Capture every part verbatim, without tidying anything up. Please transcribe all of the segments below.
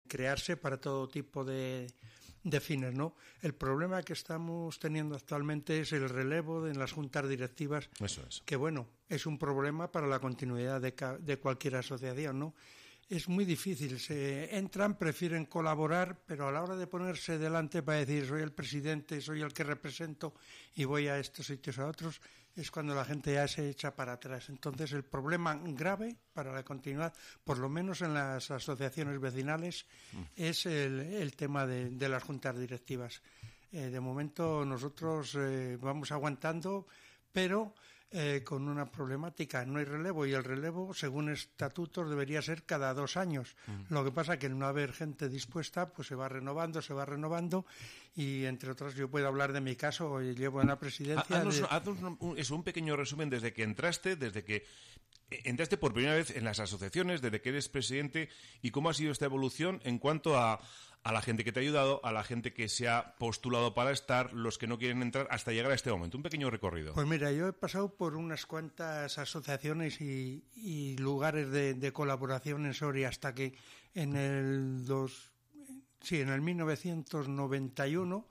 crearse para todo tipo de, de fines, ¿no? El problema que estamos teniendo actualmente es el relevo en las juntas directivas. Eso es. Que, bueno, es un problema para la continuidad de, de cualquier asociación, ¿no? Es muy difícil, se entran, prefieren colaborar, pero a la hora de ponerse delante para decir soy el presidente, soy el que represento y voy a estos sitios a otros, es cuando la gente ya se echa para atrás. Entonces el problema grave para la continuidad, por lo menos en las asociaciones vecinales, mm. es el, el tema de, de las juntas directivas. Eh, de momento nosotros eh, vamos aguantando, pero eh, con una problemática, no hay relevo, y el relevo, según estatutos, debería ser cada dos años. Mm. Lo que pasa que al no haber gente dispuesta, pues se va renovando, se va renovando, y entre otras yo puedo hablar de mi caso, llevo en la presidencia... Haznos, de... haznos un, eso, un pequeño resumen desde que entraste, desde que entraste por primera vez en las asociaciones, desde que eres presidente, y cómo ha sido esta evolución en cuanto a, a la gente que te ha ayudado, a la gente que se ha postulado para estar, los que no quieren entrar, hasta llegar a este momento. Un pequeño recorrido. Pues mira, yo he pasado por unas cuantas asociaciones y, y lugares de, de colaboración en Soria hasta que en el dos, sí, en el mil novecientos noventa y uno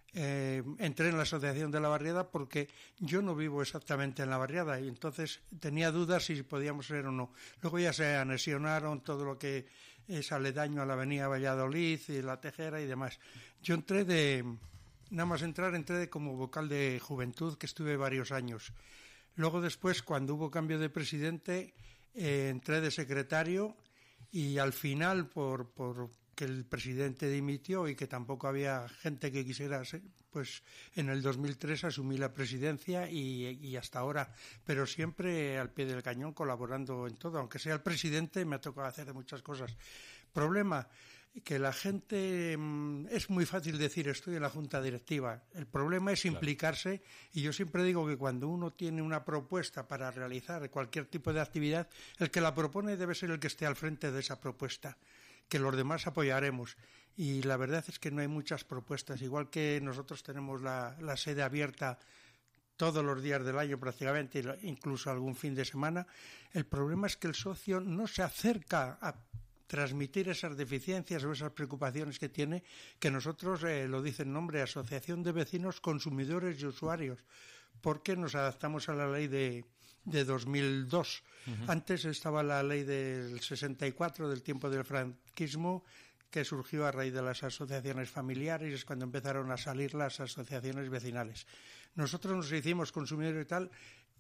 Eh, entré en la Asociación de la Barriada porque yo no vivo exactamente en la Barriada y entonces tenía dudas si podíamos ser o no. Luego ya se anexionaron todo lo que es aledaño a la avenida Valladolid y la Tejera y demás. Yo entré de, nada más entrar, entré de como vocal de juventud, que estuve varios años. Luego después, cuando hubo cambio de presidente, eh, entré de secretario y al final por... por que el presidente dimitió y que tampoco había gente que quisiera ser, pues en el dos mil tres asumí la presidencia y, y hasta ahora, pero siempre al pie del cañón colaborando en todo, aunque sea el presidente me ha tocado hacer muchas cosas. Problema, que la gente, es muy fácil decir estoy en la junta directiva, el problema es implicarse, claro. Y yo siempre digo que cuando uno tiene una propuesta para realizar cualquier tipo de actividad, el que la propone debe ser el que esté al frente de esa propuesta, que los demás apoyaremos. Y la verdad es que no hay muchas propuestas, igual que nosotros tenemos la, la sede abierta todos los días del año prácticamente, incluso algún fin de semana. El problema es que el socio no se acerca a transmitir esas deficiencias o esas preocupaciones que tiene, que nosotros, eh, lo dice el nombre, Asociación de Vecinos, Consumidores y Usuarios, porque nos adaptamos a la ley de, de dos mil dos. Uh-huh. Antes estaba la ley del sesenta y cuatro, del tiempo del franquismo, que surgió a raíz de las asociaciones familiares, es cuando empezaron a salir las asociaciones vecinales. Nosotros nos hicimos consumidores y tal,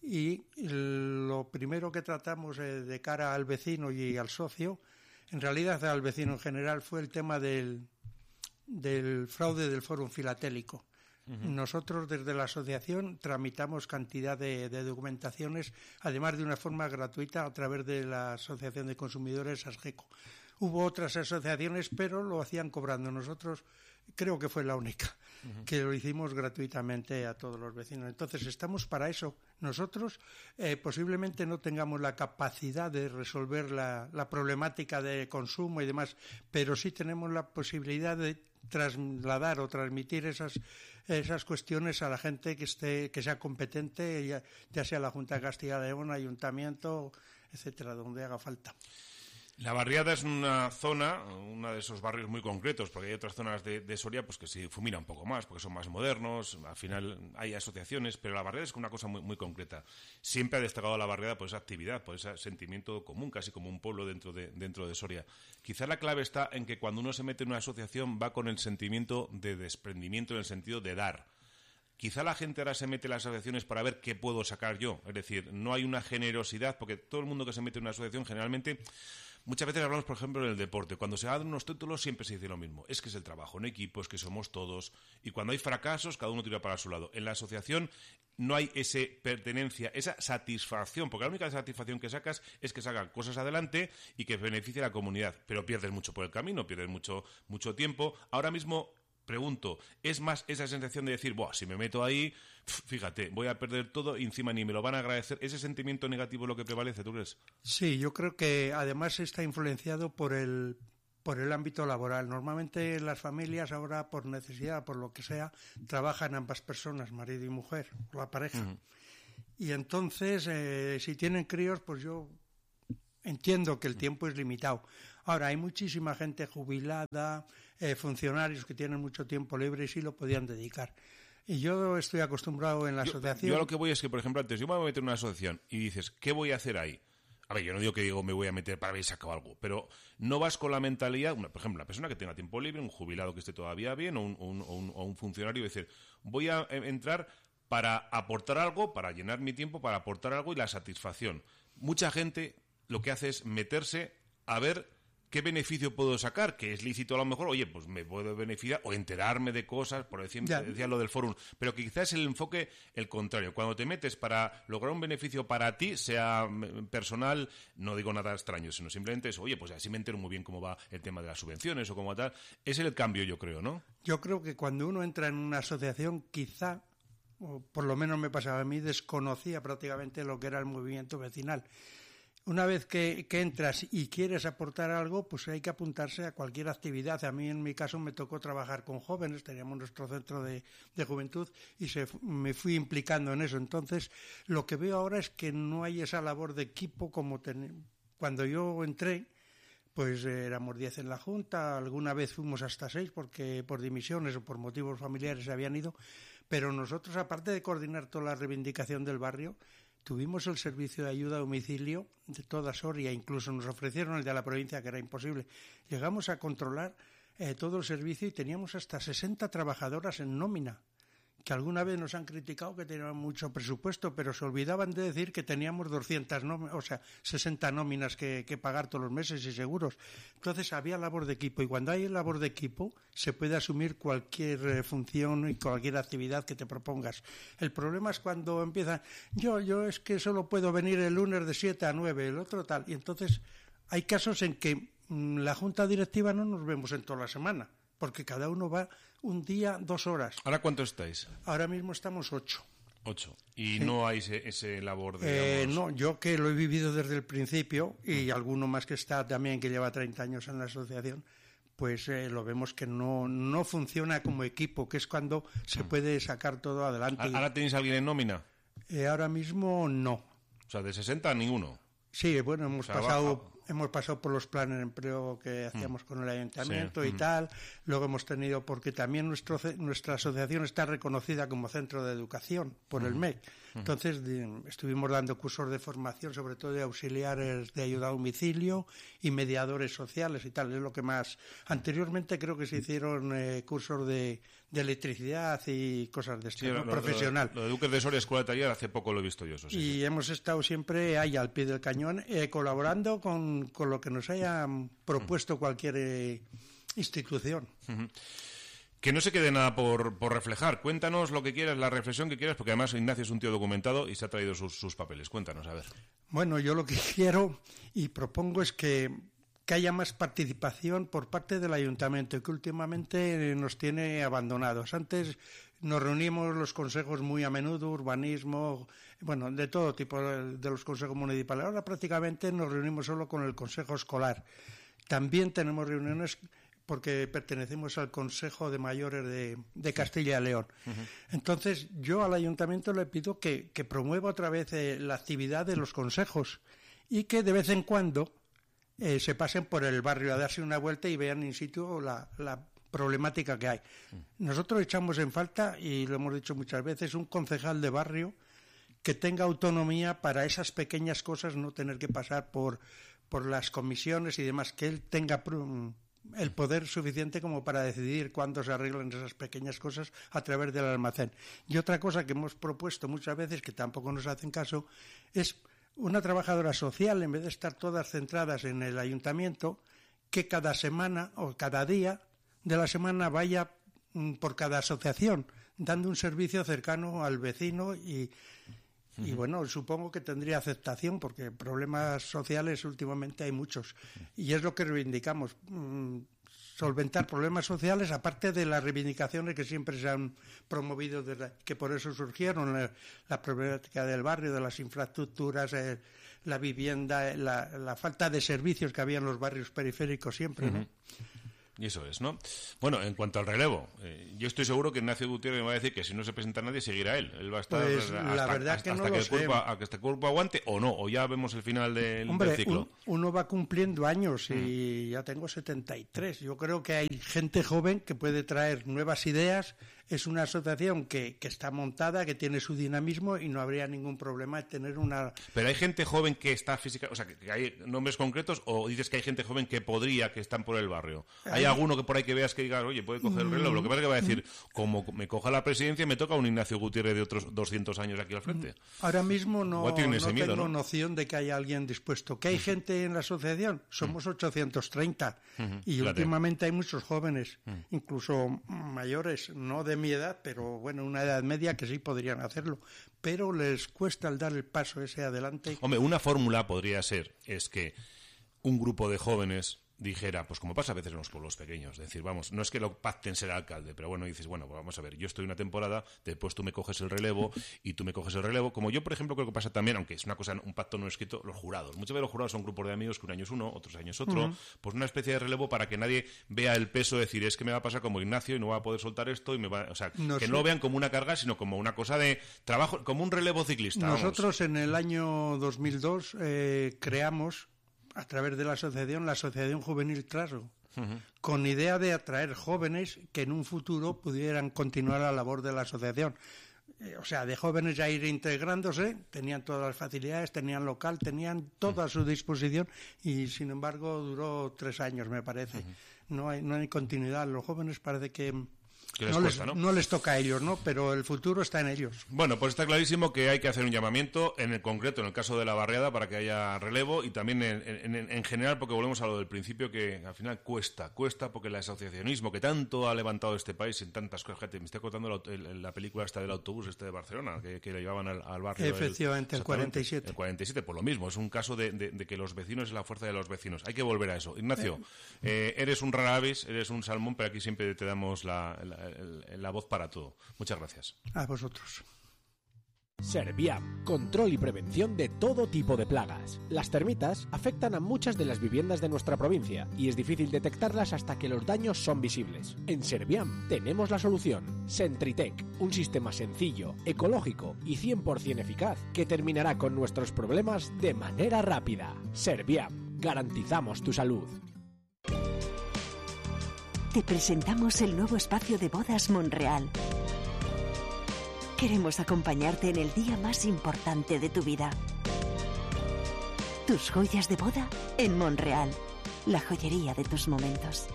y lo primero que tratamos eh, de cara al vecino y al socio, en realidad al vecino en general, fue el tema del, del fraude del fórum filatélico. Uh-huh. Nosotros desde la asociación tramitamos cantidad de, de documentaciones, además de una forma gratuita a través de la Asociación de Consumidores ASGECO. Hubo otras asociaciones, pero lo hacían cobrando. Nosotros creo que fue la única, uh-huh, que lo hicimos gratuitamente a todos los vecinos. Entonces estamos para eso. Nosotros eh, posiblemente no tengamos la capacidad de resolver la, la problemática de consumo y demás, pero sí tenemos la posibilidad de trasladar o transmitir esas esas cuestiones a la gente que esté que sea competente, ya, ya sea la Junta de Castilla y León, Ayuntamiento, etcétera, donde haga falta. La Barriada es una zona, uno de esos barrios muy concretos, porque hay otras zonas de, de Soria pues que se difumina un poco más, porque son más modernos, al final hay asociaciones, pero la Barriada es una cosa muy, muy concreta. Siempre ha destacado la Barriada por esa actividad, por ese sentimiento común, casi como un pueblo dentro de, dentro de Soria. Quizá la clave está en que cuando uno se mete en una asociación va con el sentimiento de desprendimiento, en el sentido de dar. Quizá la gente ahora se mete en las asociaciones para ver qué puedo sacar yo, es decir, no hay una generosidad, porque todo el mundo que se mete en una asociación generalmente... Muchas veces hablamos, por ejemplo, en el deporte. Cuando se dan unos títulos siempre se dice lo mismo. Es que es el trabajo en equipo, es que somos todos. Y cuando hay fracasos, cada uno tira para su lado. En la asociación no hay esa pertenencia, esa satisfacción. Porque la única satisfacción que sacas es que sacan cosas adelante y que beneficie a la comunidad. Pero pierdes mucho por el camino, pierdes mucho, mucho tiempo. Ahora mismo... Pregunto, ¿es más esa sensación de decir, buah, si me meto ahí, fíjate, voy a perder todo y encima ni me lo van a agradecer? ¿Ese sentimiento negativo es lo que prevalece, tú crees? Sí, yo creo que además está influenciado por el por el ámbito laboral. Normalmente las familias ahora, por necesidad, por lo que sea, trabajan ambas personas, marido y mujer, la pareja. Uh-huh. Y entonces, eh, si tienen críos, pues yo... entiendo que el tiempo es limitado. Ahora, hay muchísima gente jubilada, eh, funcionarios que tienen mucho tiempo libre y sí lo podían dedicar. Y yo estoy acostumbrado en la yo, asociación... Yo a lo que voy es que, por ejemplo, antes yo me voy a meter en una asociación y dices, ¿qué voy a hacer ahí? A ver, yo no digo que digo me voy a meter para ver si saco algo, pero no vas con la mentalidad, una, por ejemplo, una persona que tenga tiempo libre, un jubilado que esté todavía bien, o un, un, o un, o un funcionario, y decir, voy a entrar para aportar algo, para llenar mi tiempo, para aportar algo y la satisfacción. Mucha gente lo que hace es meterse a ver qué beneficio puedo sacar, que es lícito a lo mejor, oye, pues me puedo beneficiar o enterarme de cosas, por decir, decía lo del fórum, pero que quizás el enfoque el contrario. Cuando te metes para lograr un beneficio para ti, sea personal, no digo nada extraño, sino simplemente eso, oye, pues así me entero muy bien cómo va el tema de las subvenciones o cómo tal. Ese es el cambio, yo creo, ¿no? Yo creo que cuando uno entra en una asociación, quizá, o por lo menos me pasaba a mí, desconocía prácticamente lo que era el movimiento vecinal. Una vez que, que entras y quieres aportar algo, pues hay que apuntarse a cualquier actividad. A mí, en mi caso, me tocó trabajar con jóvenes, teníamos nuestro centro de, de juventud y se, me fui implicando en eso. Entonces, lo que veo ahora es que no hay esa labor de equipo como ten... cuando yo entré, pues eh, éramos diez en la Junta, alguna vez fuimos hasta seis porque por dimisiones o por motivos familiares se habían ido, pero nosotros, aparte de coordinar toda la reivindicación del barrio, tuvimos el servicio de ayuda a domicilio de toda Soria, incluso nos ofrecieron el de la provincia, que era imposible. Llegamos a controlar eh, todo el servicio y teníamos hasta sesenta trabajadoras en nómina, que alguna vez nos han criticado que tenían mucho presupuesto, pero se olvidaban de decir que teníamos doscientas nóminas, o sea, sesenta nóminas que, que pagar todos los meses y seguros. Entonces había labor de equipo, y cuando hay labor de equipo se puede asumir cualquier eh, función y cualquier actividad que te propongas. El problema es cuando empiezan, yo, yo es que solo puedo venir el lunes de siete a nueve, el otro tal, y entonces hay casos en que mmm, la junta directiva no nos vemos en toda la semana, porque cada uno va un día, dos horas. ¿Ahora cuánto estáis? Ahora mismo estamos ocho. Ocho. ¿Y sí. no hay ese, ese labor de...? Eh, no, yo que lo he vivido desde el principio, y alguno más que está también, que lleva treinta años en la asociación, pues eh, lo vemos que no, no funciona como equipo, que es cuando se puede sacar todo adelante. ¿Ahora tenéis a alguien en nómina? Eh, ahora mismo no. O sea, de sesenta ninguno. Sí, bueno, hemos o sea, pasado... baja. Hemos pasado por los planes de empleo que hacíamos mm. con el ayuntamiento sí. y mm. tal. Luego hemos tenido, porque también nuestro, nuestra asociación está reconocida como centro de educación por mm. el M E C. Mm. Entonces de, estuvimos dando cursos de formación, sobre todo de auxiliares de ayuda a domicilio y mediadores sociales y tal. Es lo que más... Anteriormente creo que se hicieron eh, cursos de, de electricidad y cosas de este sí, ¿no? lo, profesional. Lo, lo de Duques de Soria, Escuela de Taller, hace poco lo he visto yo. Eso, sí, y sí. hemos estado siempre ahí al pie del cañón, eh, colaborando con con lo que nos haya propuesto cualquier eh, institución. Uh-huh. Que no se quede nada por, por reflejar. Cuéntanos lo que quieras, la reflexión que quieras, porque además Ignacio es un tío documentado y se ha traído sus, sus papeles. Cuéntanos, a ver. Bueno, yo lo que quiero y propongo es que, que haya más participación por parte del ayuntamiento, que últimamente nos tiene abandonados. Antes nos reunimos los consejos muy a menudo, urbanismo, bueno, de todo tipo de los consejos municipales. Ahora prácticamente nos reunimos solo con el consejo escolar. También tenemos reuniones porque pertenecemos al Consejo de Mayores de, de Castilla y León. Uh-huh. Entonces, yo al ayuntamiento le pido que, que promueva otra vez eh, la actividad de los consejos y que de vez en cuando eh, se pasen por el barrio a darse una vuelta y vean in situ la, la problemática que hay. Nosotros echamos en falta, y lo hemos dicho muchas veces, un concejal de barrio que tenga autonomía para esas pequeñas cosas, no tener que pasar por, por las comisiones y demás, que él tenga el poder suficiente como para decidir cuándo se arreglan esas pequeñas cosas a través del almacén. Y otra cosa que hemos propuesto muchas veces, que tampoco nos hacen caso, es una trabajadora social, en vez de estar todas centradas en el ayuntamiento, que cada semana o cada día de la semana vaya por cada asociación, dando un servicio cercano al vecino y, uh-huh. y bueno, supongo que tendría aceptación porque problemas sociales últimamente hay muchos y es lo que reivindicamos, mmm, solventar problemas sociales aparte de las reivindicaciones que siempre se han promovido, desde, que por eso surgieron, la, la problemática del barrio, de las infraestructuras, eh, la vivienda, la, la falta de servicios que había en los barrios periféricos siempre, ¿no? Uh-huh. Y eso es, ¿no? Bueno, en cuanto al relevo, eh, yo estoy seguro que Ignacio Gutiérrez me va a decir que si no se presenta nadie, seguirá él. Él va a estar pues, hasta, la verdad hasta, que no hasta lo que, el sé. cuerpo, a que este cuerpo aguante o no, o ya vemos el final del, Hombre, del ciclo. Un, uno va cumpliendo años y mm. ya tengo setenta y tres. Yo creo que hay gente joven que puede traer nuevas ideas. Es una asociación que, que está montada, que tiene su dinamismo y no habría ningún problema de tener una... Pero hay gente joven que está física, o sea, que, que hay nombres concretos, o dices que hay gente joven que podría, que están por el barrio. ¿Hay, ¿Hay alguno que por ahí que veas que digas, oye, puede coger el reloj? Lo que pasa es que va a decir, como me coja la presidencia, me toca un Ignacio Gutiérrez de otros doscientos años aquí al frente. Ahora mismo no, no tengo miedo, ¿no? noción de que haya alguien dispuesto. ¿Que hay gente en la asociación? Somos ochocientos treinta Uh-huh. y Fíjate. últimamente hay muchos jóvenes, Uh-huh. incluso mayores, no de mi edad, pero bueno, una edad media que sí podrían hacerlo, pero les cuesta el dar el paso ese adelante. Hombre, una fórmula podría ser, es que un grupo de jóvenes dijera, pues como pasa a veces en los pueblos pequeños, es decir, vamos, no es que lo pacten ser alcalde, pero bueno, dices, bueno, pues vamos a ver, yo estoy una temporada, después tú me coges el relevo y tú me coges el relevo, como yo, por ejemplo, creo que pasa también, aunque es una cosa, un pacto no escrito, los jurados. Muchas veces los jurados son grupos de amigos que un año es uno, otros años otro, uh-huh. pues una especie de relevo para que nadie vea el peso de decir, es que me va a pasar como Ignacio y no va a poder soltar esto, y me va, o sea, no que sé. no lo vean como una carga, sino como una cosa de trabajo, como un relevo ciclista. Nosotros vamos. En el año dos mil dos eh, creamos, a través de la asociación, la Asociación Juvenil Traso, uh-huh. con idea de atraer jóvenes que en un futuro pudieran continuar la labor de la asociación. Eh, o sea, de jóvenes ya ir integrándose, tenían todas las facilidades, tenían local, tenían todo a su disposición y, sin embargo, duró tres años, me parece. Uh-huh. No hay, no hay continuidad. Los jóvenes parece que... Les no, cuesta, les, ¿no? no les toca a ellos, ¿no? Pero el futuro está en ellos. Bueno, pues está clarísimo que hay que hacer un llamamiento, en el concreto, en el caso de la barriada, para que haya relevo y también en, en, en general, porque volvemos a lo del principio, que al final cuesta, cuesta, porque el asociacionismo que tanto ha levantado este país en tantas cosas. Gente, me estoy contando la, el, la película esta del autobús este de Barcelona, que, que le llevaban al, al barrio. Efectivamente, el, el cuarenta y siete. El cuarenta y siete, pues lo mismo, es un caso de, de, de que los vecinos es la fuerza de los vecinos. Hay que volver a eso. Ignacio, eh, eres un rara avis, eres un salmón, pero aquí siempre te damos la, la, la, la voz para todo. Muchas gracias. A vosotros. Serviam, control y prevención de todo tipo de plagas. Las termitas afectan a muchas de las viviendas de nuestra provincia y es difícil detectarlas hasta que los daños son visibles. En Serviam tenemos la solución. Sentritec, un sistema sencillo, ecológico y cien por ciento eficaz que terminará con nuestros problemas de manera rápida. Serviam, garantizamos tu salud. Te presentamos el nuevo espacio de bodas Monreal. Queremos acompañarte en el día más importante de tu vida. Tus joyas de boda en Monreal, la joyería de tus momentos.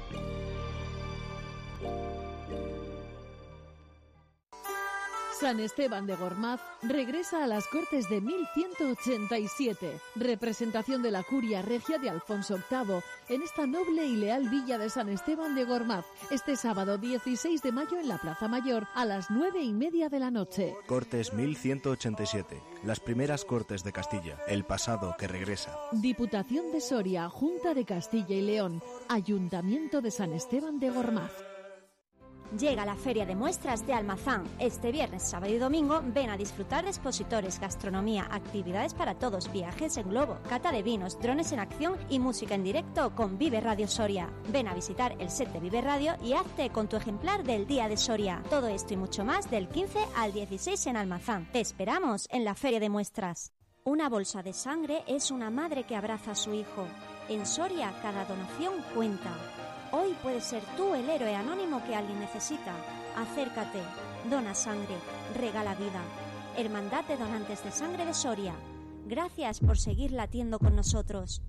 San Esteban de Gormaz regresa a las Cortes de mil ciento ochenta y siete, representación de la Curia Regia de Alfonso octavo, en esta noble y leal villa de San Esteban de Gormaz, este sábado dieciséis de mayo en la Plaza Mayor a las nueve y media de la noche. Cortes mil ciento ochenta y siete, las primeras Cortes de Castilla, el pasado que regresa. Diputación de Soria, Junta de Castilla y León, Ayuntamiento de San Esteban de Gormaz. Llega la Feria de Muestras de Almazán. Este viernes, sábado y domingo ven a disfrutar de expositores, gastronomía, actividades para todos, viajes en globo, cata de vinos, drones en acción y música en directo con Vive Radio Soria. Ven a visitar el set de Vive Radio y hazte con tu ejemplar del Día de Soria. Todo esto y mucho más del quince al dieciséis en Almazán. Te esperamos en la Feria de Muestras. Una bolsa de sangre es una madre que abraza a su hijo. En Soria cada donación cuenta. Hoy puedes ser tú el héroe anónimo que alguien necesita. Acércate, dona sangre, regala vida. Hermandad de Donantes de Sangre de Soria. Gracias por seguir latiendo con nosotros.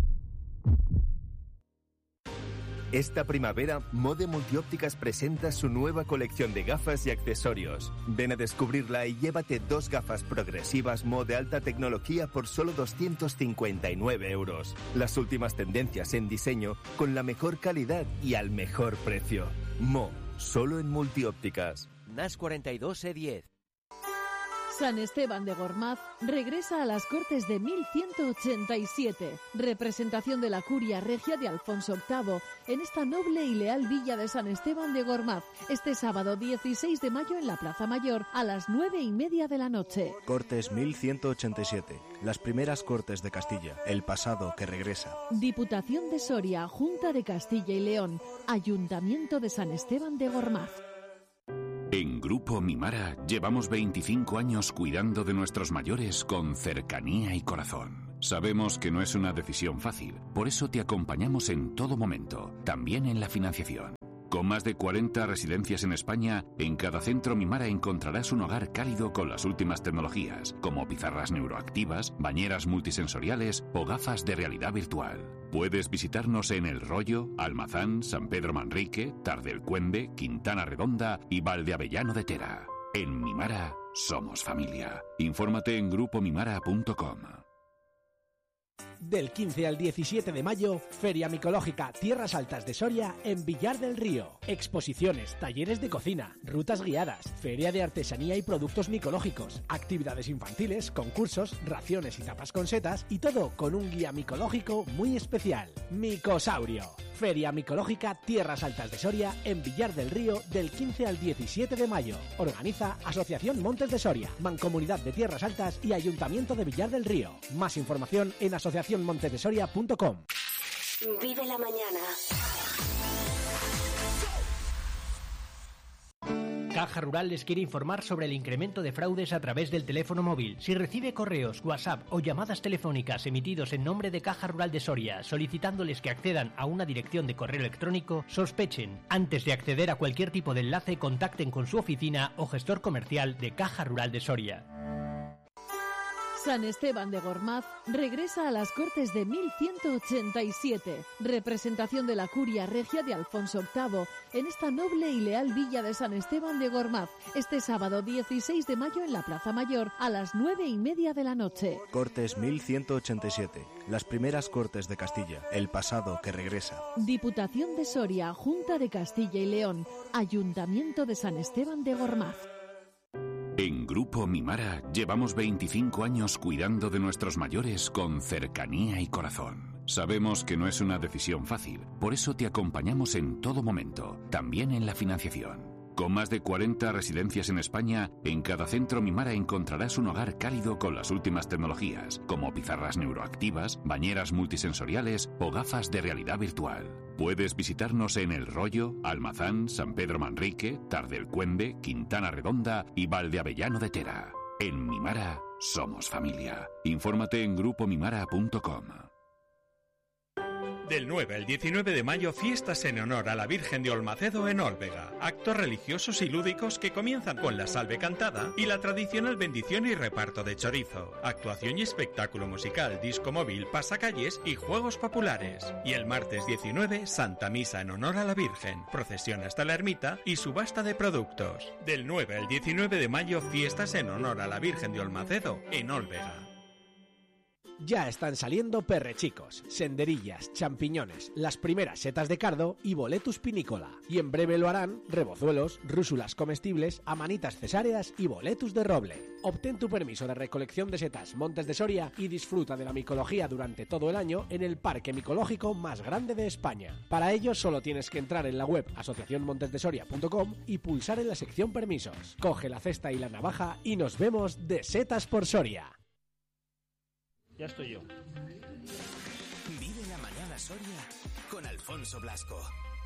Esta primavera, Mode Multiópticas presenta su nueva colección de gafas y accesorios. Ven a descubrirla y llévate dos gafas progresivas Mo de alta tecnología por solo doscientos cincuenta y nueve euros. Las últimas tendencias en diseño con la mejor calidad y al mejor precio. Mo, solo en Multiópticas. N A S cuarenta y dos E diez. San Esteban de Gormaz regresa a las Cortes de mil ciento ochenta y siete, representación de la Curia Regia de Alfonso octavo, en esta noble y leal villa de San Esteban de Gormaz, este sábado dieciséis de mayo en la Plaza Mayor a las nueve y media de la noche. Cortes mil ciento ochenta y siete, las primeras Cortes de Castilla, el pasado que regresa. Diputación de Soria, Junta de Castilla y León, Ayuntamiento de San Esteban de Gormaz. En Grupo Mimara llevamos veinticinco años cuidando de nuestros mayores con cercanía y corazón. Sabemos que no es una decisión fácil, por eso te acompañamos en todo momento, también en la financiación. Con más de cuarenta residencias en España, en cada centro Mimara encontrarás un hogar cálido con las últimas tecnologías, como pizarras neuroactivas, bañeras multisensoriales o gafas de realidad virtual. Puedes visitarnos en El Rollo, Almazán, San Pedro Manrique, Tardelcuende, Quintana Redonda y Valdeavellano de Tera. En Mimara somos familia. Infórmate en grupo mimara punto com. Del quince al diecisiete de mayo, Feria Micológica Tierras Altas de Soria en Villar del Río. Exposiciones, talleres de cocina, rutas guiadas, feria de artesanía y productos micológicos, actividades infantiles, concursos, raciones y tapas con setas y todo con un guía micológico muy especial. Micosaurio. Feria Micológica Tierras Altas de Soria en Villar del Río del quince al diecisiete de mayo. Organiza Asociación Montes de Soria, Mancomunidad de Tierras Altas y Ayuntamiento de Villar del Río. Más información en asociación montes de soria punto com. Vive la mañana. Caja Rural les quiere informar sobre el incremento de fraudes a través del teléfono móvil. Si recibe correos, WhatsApp o llamadas telefónicas emitidos en nombre de Caja Rural de Soria solicitándoles que accedan a una dirección de correo electrónico, sospechen. Antes de acceder a cualquier tipo de enlace, contacten con su oficina o gestor comercial de Caja Rural de Soria. San Esteban de Gormaz regresa a las Cortes de mil ciento ochenta y siete, representación de la Curia Regia de Alfonso octavo, en esta noble y leal villa de San Esteban de Gormaz, este sábado dieciséis de mayo en la Plaza Mayor a las nueve y media de la noche. Cortes mil ciento ochenta y siete, las primeras Cortes de Castilla, el pasado que regresa. Diputación de Soria, Junta de Castilla y León, Ayuntamiento de San Esteban de Gormaz. En Grupo Mimara llevamos veinticinco años cuidando de nuestros mayores con cercanía y corazón. Sabemos que no es una decisión fácil, por eso te acompañamos en todo momento, también en la financiación. Con más de cuarenta residencias en España, en cada centro Mimara encontrarás un hogar cálido con las últimas tecnologías, como pizarras neuroactivas, bañeras multisensoriales o gafas de realidad virtual. Puedes visitarnos en El Rollo, Almazán, San Pedro Manrique, Tardelcuende, Quintana Redonda y Valdeavellano de Tera. En Mimara somos familia. Infórmate en grupo mimara punto com. Del nueve al diecinueve de mayo, fiestas en honor a la Virgen de Olmacedo en Olvega. Actos religiosos y lúdicos que comienzan con la salve cantada y la tradicional bendición y reparto de chorizo. Actuación y espectáculo musical, disco móvil, pasacalles y juegos populares. Y el martes diecinueve, Santa Misa en honor a la Virgen, procesión hasta la ermita y subasta de productos. Del nueve al diecinueve de mayo, fiestas en honor a la Virgen de Olmacedo en Olvega. Ya están saliendo perrechicos, senderillas, champiñones, las primeras setas de cardo y boletus pinícola. Y en breve lo harán rebozuelos, rúsulas comestibles, amanitas cesáreas y boletus de roble. Obtén tu permiso de recolección de setas Montes de Soria y disfruta de la micología durante todo el año en el parque micológico más grande de España. Para ello solo tienes que entrar en la web asociación montes de soria punto com y pulsar en la sección permisos. Coge la cesta y la navaja y nos vemos de Setas por Soria. Ya estoy yo. Vive la mañana Soria con Alfonso Blasco.